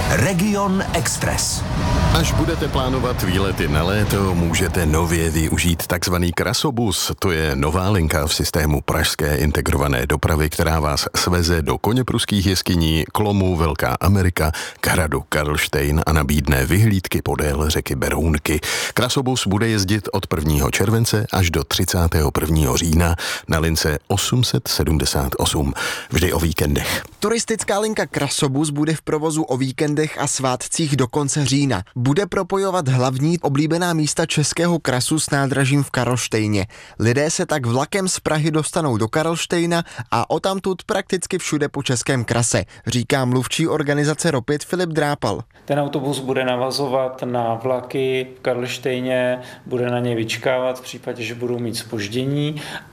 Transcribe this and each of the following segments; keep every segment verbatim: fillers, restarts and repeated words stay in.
Region Express. Až budete plánovat výlety na léto, můžete nově využít takzvaný krasobus. To je nová linka v systému pražské integrované dopravy, která vás sveze do Koněpruských jeskyní, Klomu, Velká Amerika, k hradu Karlštejn a nabídne vyhlídky podél řeky Berounky. Krasobus bude jezdit od prvního července až do třicátého prvního října na lince osm set sedmdesát osm. Vždy o víkendech. Turistická linka Krasobus bude v provozu o víkendech a svátcích do konce října. Bude propojovat hlavní oblíbená místa českého krasu s nádražím v Karlštejně. Lidé se tak vlakem z Prahy dostanou do Karlštejna a odtamtud prakticky všude po českém krase, říká mluvčí organizace Ropit Filip Drápal. Ten autobus bude navazovat na vlaky v Karlštejně, bude na ně vyčkávat v případě, že budou mít zpoždění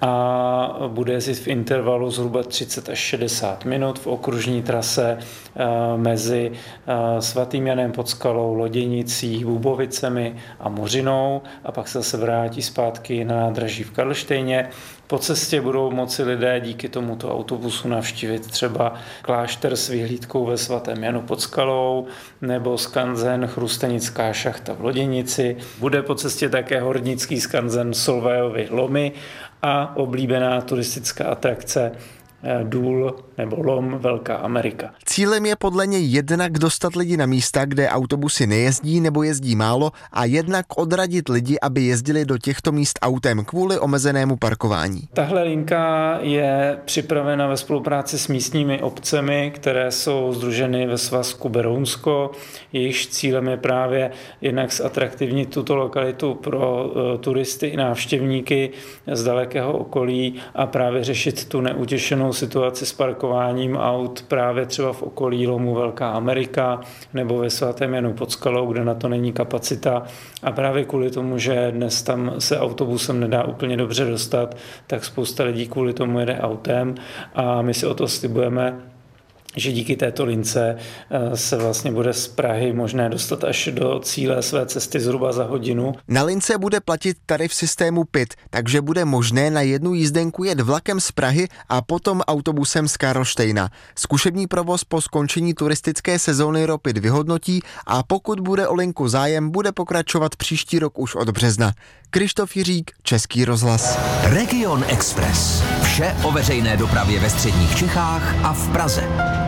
a bude jezdit v intervalu zhruba třicet až šedesát minut v okružní trase mezi Svatým Janem pod Skalou, Loděnicí, Bubovicemi a Mořinou a pak se zase vrátí zpátky na nádraží v Karlštejně. Po cestě budou moci lidé díky tomuto autobusu navštívit třeba klášter s vyhlídkou ve Svatém Janu pod Skalou nebo skanzen Chrustenická šachta v Loděnici. Bude po cestě také hornický skanzen Solvejovy lomy a oblíbená turistická atrakce důl nebo lom Velká Amerika. Cílem je podle něj jednak dostat lidi na místa, kde autobusy nejezdí nebo jezdí málo a jednak odradit lidi, aby jezdili do těchto míst autem kvůli omezenému parkování. Tahle linka je připravena ve spolupráci s místními obcemi, které jsou sdruženy ve svazku Berounsko. Jejichž cílem je právě jednak zatraktivnit tuto lokalitu pro uh, turisty i návštěvníky z dalekého okolí a právě řešit tu neutěšenou situaci s parkováním aut právě třeba v okolí lomu Velká Amerika nebo ve Svatém Janu pod Skalou, kde na to není kapacita a právě kvůli tomu, že dnes tam se autobusem nedá úplně dobře dostat, tak spousta lidí kvůli tomu jede autem a my si o to slibujeme, že díky této lince se vlastně bude z Prahy možné dostat až do cíle své cesty zhruba za hodinu. Na lince bude platit tarif systému P I T, takže bude možné na jednu jízdenku jet vlakem z Prahy a potom autobusem z Karlštejna. Zkušební provoz po skončení turistické sezóny Ropit vyhodnotí a pokud bude o linku zájem, bude pokračovat příští rok už od března. Krištof Jiřík, Český rozhlas. Region Express. Vše o veřejné dopravě ve středních Čechách a v Praze.